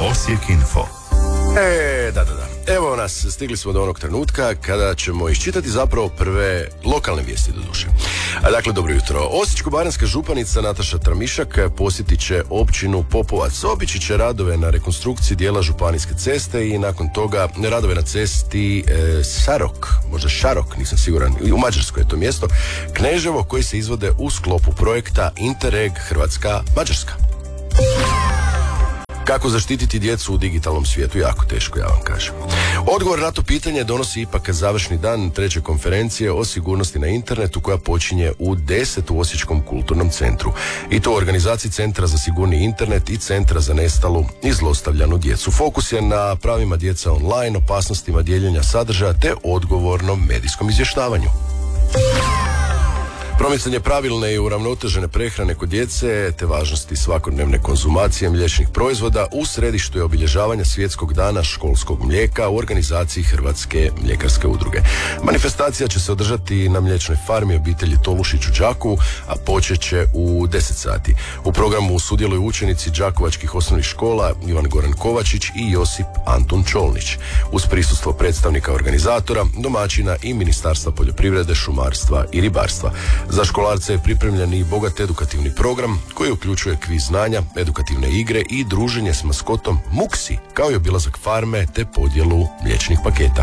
Osijek Info. Da. Evo nas, stigli smo do onog trenutka kada ćemo iščitati zapravo prve lokalne vijesti do duše. Dakle, dobro jutro. Osječko-baranjska županica Nataša Tramišak posjetit će općinu Popovac. Obići će radove na rekonstrukciji dijela županijske ceste i nakon toga radove na cesti Šarok, nisam siguran, u Mađarskoj je to mjesto, Kneževo, koji se izvode u sklopu projekta Interreg Hrvatska-Mađarska. Kako zaštititi djecu u digitalnom svijetu? Jako teško, ja vam kažem. Odgovor na to pitanje donosi ipak završni dan treće konferencije o sigurnosti na internetu koja počinje u 10 u Osječkom kulturnom centru. I to u organizaciji Centra za sigurni internet i Centra za nestalu i zlostavljanu djecu. Fokus je na pravima djeca online, opasnostima dijeljenja sadržaja te odgovornom medijskom izvještavanju. Promicanje pravilne i uravnotežene prehrane kod djece te važnosti svakodnevne konzumacije mliječnih proizvoda u središtu je obilježavanja Svjetskog dana školskog mlijeka u organizaciji Hrvatske mljekarske udruge. Manifestacija će se održati na mliječnoj farmi obitelji Tolušić u Đakovu, a počet će u 10 sati. U programu sudjeluju učenici đakovačkih osnovnih škola Ivan Goran Kovačić i Josip Antun Čolnić, uz prisustvo predstavnika organizatora, domaćina i Ministarstva poljoprivrede, šumarstva i ribarstva. Za školarce je pripremljen i bogat edukativni program koji uključuje kviz znanja, edukativne igre i druženje s maskotom Muksi, kao i obilazak farme te podjelu mliječnih paketa.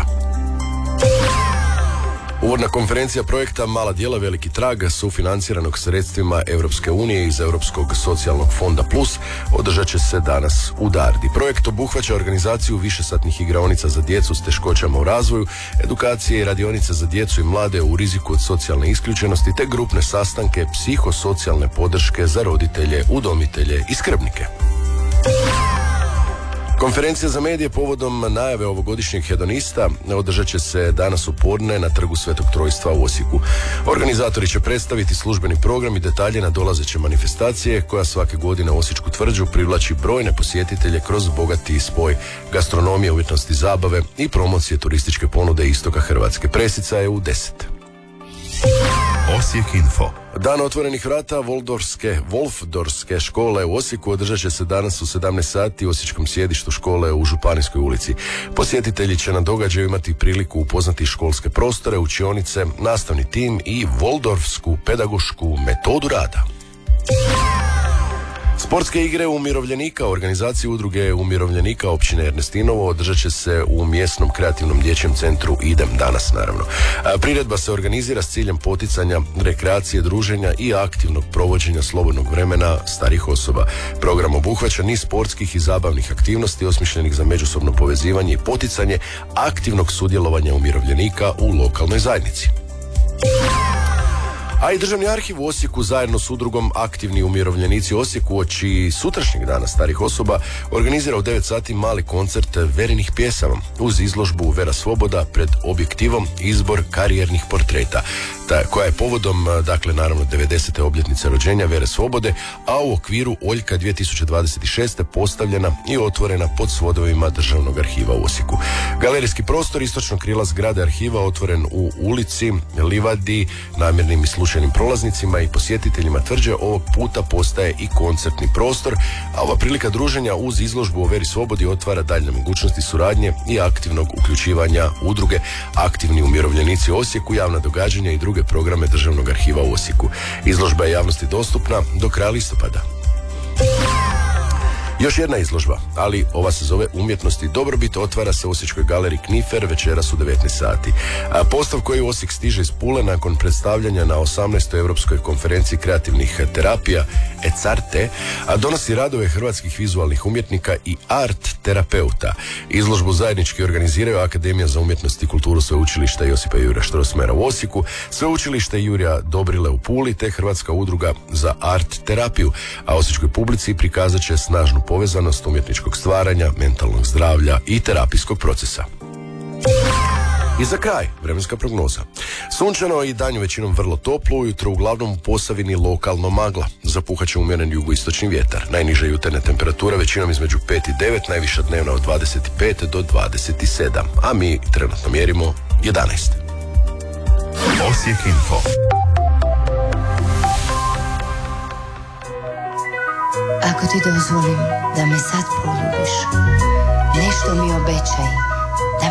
Uvodna konferencija projekta Mala djela, veliki trag, sufinanciranog sredstvima Europske unije iz Europskog socijalnog fonda Plus, održat će se danas u Dardi. Projekt obuhvaća organizaciju višesatnih igraonica za djecu s teškoćama u razvoju, edukacije i radionice za djecu i mlade u riziku od socijalne isključenosti te grupne sastanke psihosocijalne podrške za roditelje, udomitelje i skrbnike. Konferencija za medije povodom najave ovogodišnjeg hedonista održat će se danas u podne na Trgu Svetog Trojstva u Osijeku. Organizatori će predstaviti službeni program i detalje nadolazeće manifestacije koja svake godine u Osječku tvrđu privlači brojne posjetitelje kroz bogati spoj gastronomije, umjetnosti zabave i promocije turističke ponude istoka Hrvatske. Presica je u 10. Osijek Info. Dan otvorenih vrata Wolfdorske škole u Osijeku održat će se danas u 17 sati u osječkom sjedištu škole u Županijskoj ulici. Posjetitelji će na događaju imati priliku upoznati školske prostore, učionice, nastavni tim i Waldorfsku pedagošku metodu rada. Sportske igre umirovljenika organizacije udruge umirovljenika općine Ernestinovo održat će se u mjesnom kreativnom dječjem centru Idem danas, naravno. Priredba se organizira s ciljem poticanja rekreacije, druženja i aktivnog provođenja slobodnog vremena starih osoba. Program obuhvaća niz sportskih i zabavnih aktivnosti osmišljenih za međusobno povezivanje i poticanje aktivnog sudjelovanja umirovljenika u lokalnoj zajednici. A i Državni arhiv u Osijeku zajedno s udrugom Aktivni umirovljenici Osijeku uoči sutrašnjeg dana starih osoba organizira u 9 sati mali koncert Verinih pjesama uz izložbu Vera Svoboda pred objektivom izbor karijernih portreta, koja je povodom, dakle, naravno 90. obljetnice rođenja Vere Svobode, a u okviru Oljka 2026. postavljena i otvorena pod svodovima Državnog arhiva u Osijeku. Galerijski prostor istočnog krila zgrade arhiva otvoren u ulici Livadi namjernim i slučajnim prolaznicima i posjetiteljima tvrđe ovog puta postaje i koncertni prostor, a ova prilika druženja uz izložbu o Veri Svobodi otvara daljne mogućnosti suradnje i aktivnog uključivanja udruge Aktivni umirovljenici Osijeku, javna događanja i druge programe Državnog arhiva u Osijeku. Izložba je javnosti dostupna do kraja listopada. Još jedna izložba, ali ova se zove Umjetnost i dobrobit, otvara se u Osječkoj galeriji Knifer večeras u 19 sati. Postav koji u Osijek stiže iz Pule nakon predstavljanja na 18. Europskoj konferenciji kreativnih terapija ECARTE, donosi radove hrvatskih vizualnih umjetnika i art terapeuta. Izložbu zajednički organiziraju Akademija za umjetnost i kulturu Sveučilišta Josipa Jurja Strossmayera u Osijeku, Sveučilište Jurja Dobrile u Puli te Hrvatska udruga za art terapiju, a osječkoj publici prikazat će snažnu povezanost umjetničkog stvaranja, mentalnog zdravlja i terapijskog procesa. I za kraj, vremenska prognoza. Sunčano i danju većinom vrlo toplo, ujutro uglavnom u Posavini lokalno magla. Zapuhat će umjeren jugoistočni vjetar. Najniže jutarnje temperatura većinom između 5 i 9, najviša dnevna od 25 do 27, a mi trenutno mjerimo 11. Osijek Info. Ako ti dozvolim da me sad poljubiš, Nešto mi obećaj, da